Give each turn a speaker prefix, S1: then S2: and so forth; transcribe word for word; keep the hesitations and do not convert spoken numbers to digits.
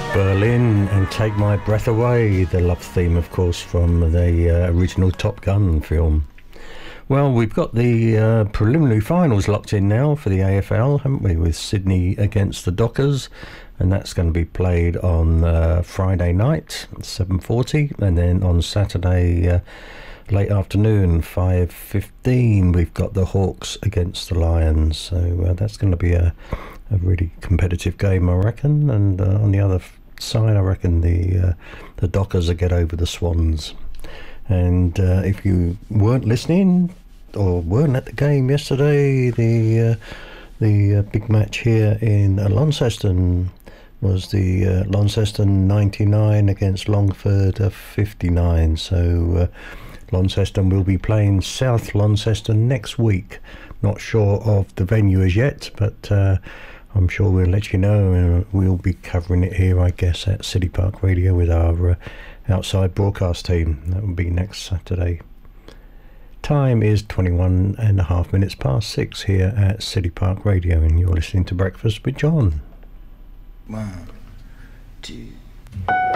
S1: Berlin and Take My Breath Away, the love theme, of course, from the uh, original Top Gun film. Well, we've got the uh, preliminary finals locked in now for the A F L, haven't we, with Sydney against the Dockers, and that's going to be played on uh, Friday night, seven forty, and then on Saturday uh, late afternoon, five fifteen, we've got the Hawks against the Lions, so uh, that's going to be a, a really competitive game, I reckon, and uh, on the other side, I reckon the uh, the Dockers will get over the Swans. And uh, if you weren't listening or weren't at the game yesterday, the uh, the uh, big match here in uh, Launceston was the uh, Launceston ninety-nine against Longford uh, fifty-nine. So uh, Launceston will be playing South Launceston next week. Not sure of the venue as yet, but uh, I'm sure we'll let you know, and we'll be covering it here, I guess, at City Park Radio with our uh, outside broadcast team. That will be next Saturday. Time is twenty-one and a half minutes past six here at City Park Radio, and you're listening to Breakfast with John.
S2: One, two.